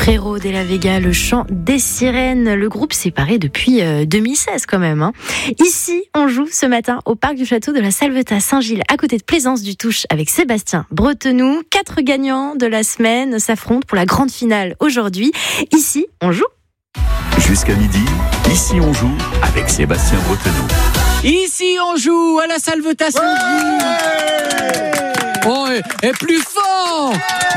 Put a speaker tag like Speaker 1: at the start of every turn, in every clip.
Speaker 1: Frérot de la Vega, le chant des sirènes. Le groupe séparé depuis 2016 quand même. Ici, on joue ce matin au parc du château de la Salvetat Saint-Gilles, à côté de Plaisance du Touche, avec Sébastien Bretenoux. 4 gagnants de la semaine s'affrontent pour la grande finale aujourd'hui. Ici, on joue.
Speaker 2: Jusqu'à midi, ici on joue avec Sébastien Bretenoux.
Speaker 3: Ici on joue à la Salvetat Saint-Gilles. Oh, et plus fort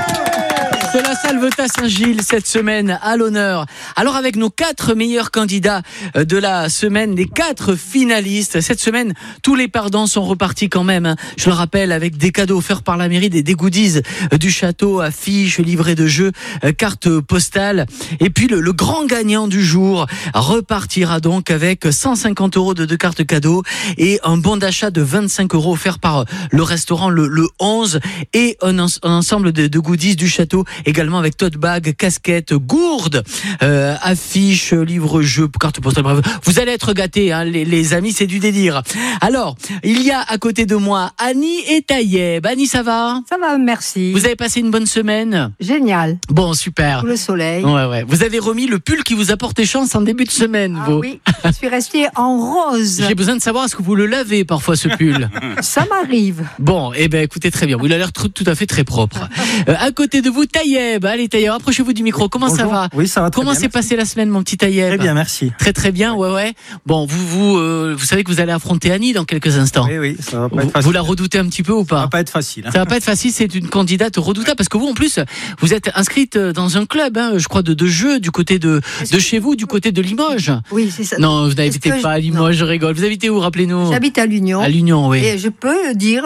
Speaker 3: de la Salvetat Saint-Gilles cette semaine à l'honneur. Alors avec nos 4 meilleurs candidats de la semaine, les 4 finalistes, cette semaine tous les perdants sont repartis quand même, je le rappelle, avec des cadeaux offerts par la mairie, des goodies du château, affiches, livrets de jeux, cartes postales, et puis le grand gagnant du jour repartira donc avec 150 € de cartes cadeaux et un bon d'achat de 25 € offert par le restaurant le 11 et un ensemble de goodies du château, également avec tote bag, casquette, gourde, affiches, livres, jeux, cartes postales. Bref, vous allez être gâtés, hein, les amis, c'est du délire. Alors, il y a à côté de moi Annie et Taïeb. Annie, ça va ?
Speaker 4: Ça va, merci.
Speaker 3: Vous avez passé une bonne semaine ?
Speaker 4: Génial.
Speaker 3: Bon, super.
Speaker 4: Sous le soleil.
Speaker 3: Ouais. Vous avez remis le pull qui vous a porté chance en début de semaine, vous.
Speaker 4: Oui, je suis restée en rose.
Speaker 3: J'ai besoin de savoir, est-ce que vous le lavez parfois, ce pull ?
Speaker 4: Ça m'arrive.
Speaker 3: Bon, écoutez, très bien. Il a l'air tout à fait très propre. À côté de vous, Taïeb. Allez, Taïeb, rapprochez-vous du micro. Comment
Speaker 5: Bonjour.
Speaker 3: ça va ?
Speaker 5: Oui, ça va très bien.
Speaker 3: Comment s'est passée la semaine, mon petit Taïeb ?
Speaker 5: Très bien, merci.
Speaker 3: Très bien, ouais. Bon, vous savez que vous allez affronter Annie dans quelques instants.
Speaker 5: Oui, ça va pas être facile.
Speaker 3: Vous la redoutez un petit peu ou pas ?
Speaker 5: Ça va pas être facile.
Speaker 3: Ça va pas être facile, c'est une candidate redoutable parce que vous, en plus, vous êtes inscrite dans un club, je crois, de jeux du côté de chez vous, du côté de Limoges.
Speaker 4: Oui, c'est ça.
Speaker 3: Non, vous n'habitez pas à Limoges, je rigole. Vous habitez où, rappelez-nous ?
Speaker 4: J'habite à l'Union.
Speaker 3: À l'Union, oui.
Speaker 4: Et je peux dire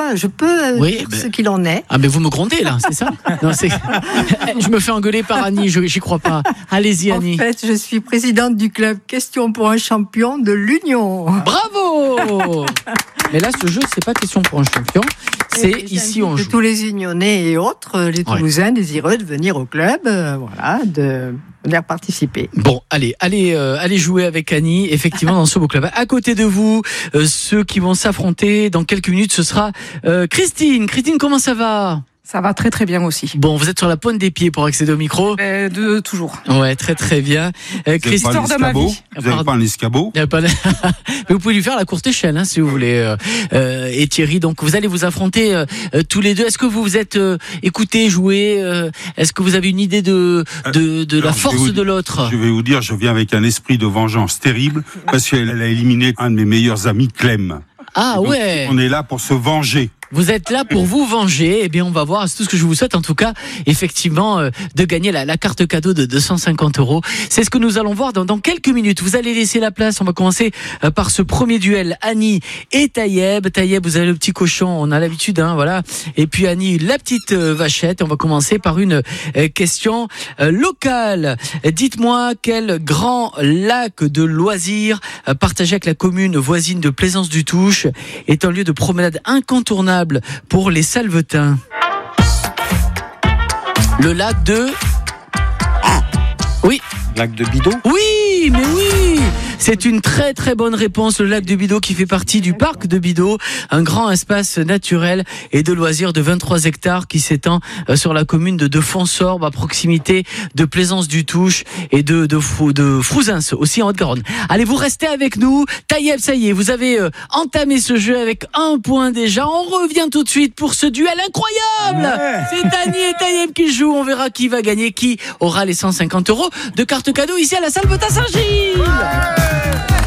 Speaker 4: ce qu'il en est.
Speaker 3: Ah, mais vous me grondez, là, c'est ça ? Non, je me fais engueuler par Annie, j'y crois pas. Allez-y, Annie.
Speaker 4: En fait, je suis présidente du club Question pour un champion de l'Union.
Speaker 3: Bravo ! Mais là, ce jeu, c'est pas question pour un champion. C'est ici on joue.
Speaker 4: Tous les Unionnais et autres, les Toulousains désireux de venir au club, de venir participer.
Speaker 3: Bon, allez jouer avec Annie, effectivement, dans ce beau club. À côté de vous, ceux qui vont s'affronter dans quelques minutes, ce sera Christine. Christine, comment ça va ?
Speaker 6: Ça va très très bien aussi.
Speaker 3: Bon, vous êtes sur la pointe des pieds pour accéder au micro.
Speaker 6: Toujours.
Speaker 3: Ouais, très bien.
Speaker 6: Christine, de ma vie.
Speaker 7: Vous n'avez pas un escabeau ?
Speaker 3: Mais vous pouvez lui faire la courte échelle, si vous voulez. Et Thierry, donc vous allez vous affronter tous les deux. Est-ce que vous vous êtes écoutés, joués ? Est-ce que vous avez une idée de la force de l'autre ?
Speaker 7: Je vais vous dire, je viens avec un esprit de vengeance terrible parce qu'elle a éliminé un de mes meilleurs amis, Clem.
Speaker 3: Ah
Speaker 7: donc,
Speaker 3: ouais.
Speaker 7: On est là pour se venger.
Speaker 3: Vous êtes là pour vous venger. Eh bien, on va voir. C'est tout ce que je vous souhaite, en tout cas, effectivement, de gagner la carte cadeau de 250 €. C'est ce que nous allons voir dans quelques minutes. Vous allez laisser la place. On va commencer par ce premier duel. Annie et Taïeb. Taïeb, vous avez le petit cochon. On a l'habitude, voilà. Et puis Annie, la petite vachette. On va commencer par une question locale. Dites-moi quel grand lac de loisirs partagé avec la commune voisine de Plaisance du Touche est un lieu de promenade incontournable pour les Salvetins. Le lac de... Oui.
Speaker 5: Lac de Bidault ?
Speaker 3: Oui, mais oui. C'est une très très bonne réponse, le lac de Bidault qui fait partie du parc de Bidault, un grand espace naturel et de loisirs de 23 hectares qui s'étend sur la commune de Fonsorbe, à proximité de Plaisance du Touche et de Frouzins, aussi en Haute-Garonne. Allez, vous restez avec nous. Taïeb, ça y est, vous avez entamé ce jeu avec 1 point déjà. On revient tout de suite pour ce duel incroyable. Ouais. C'est Annie et Taïeb qui jouent. On verra qui va gagner, qui aura les 150 € de carte cadeau ici à la Salvetat Saint-Gilles.